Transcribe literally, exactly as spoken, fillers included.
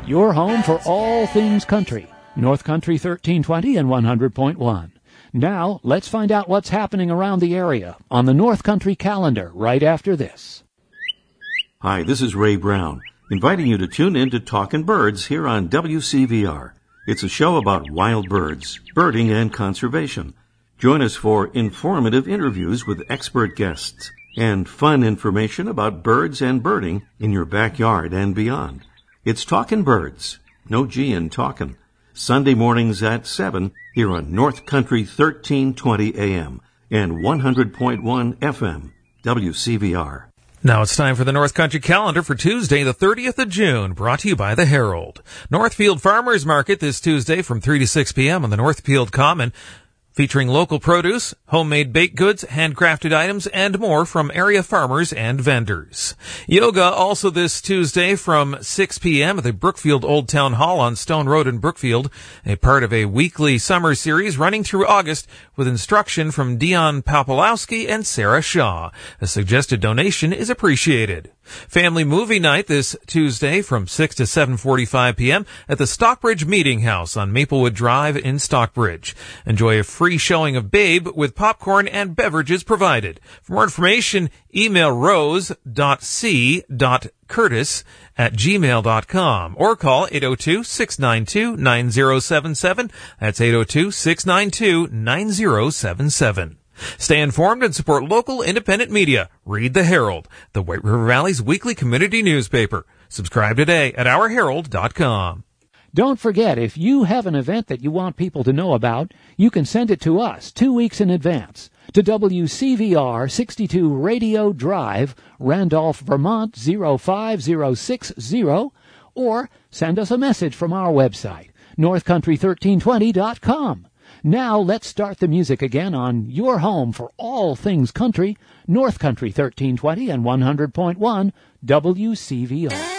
Your home for all things country. North Country thirteen twenty and one hundred point one. Now, let's find out what's happening around the area on the North Country calendar right after this. Hi, this is Ray Brown, inviting you to tune in to Talkin' Birds here on W C V R. It's a show about wild birds, birding, and conservation. Join us for informative interviews with expert guests and fun information about birds and birding in your backyard and beyond. It's Talkin' Birds, no G in talkin', Sunday mornings at seven here on North Country thirteen twenty A M and one hundred point one F M, W C V R. Now it's time for the North Country calendar for Tuesday, the thirtieth of June, brought to you by the Herald. Northfield Farmers Market this Tuesday from three to six p.m. on the Northfield Common, featuring local produce, homemade baked goods, handcrafted items, and more from area farmers and vendors. Yoga also this Tuesday from six p.m. at the Brookfield Old Town Hall on Stone Road in Brookfield, a part of a weekly summer series running through August with instruction from Dion Papalowski and Sarah Shaw. A suggested donation is appreciated. Family movie night this Tuesday from six to seven forty-five p.m. at the Stockbridge Meeting House on Maplewood Drive in Stockbridge. Enjoy a free showing of Babe with popcorn and beverages provided. For more information, email rose dot c dot curtis at gmail dot com or call eight oh two, six nine two, nine oh seven seven. That's eight oh two, six nine two, nine oh seven seven. Stay informed and support local independent media. Read the Herald, the White River Valley's weekly community newspaper. Subscribe today at our herald dot com. Don't forget, if you have an event that you want people to know about, you can send it to us two weeks in advance to W C V R sixty-two Radio Drive, Randolph, Vermont zero five zero six zero, or send us a message from our website, north country thirteen twenty dot com. Now let's start the music again on your home for all things country, North Country thirteen twenty and one hundred point one W C V R.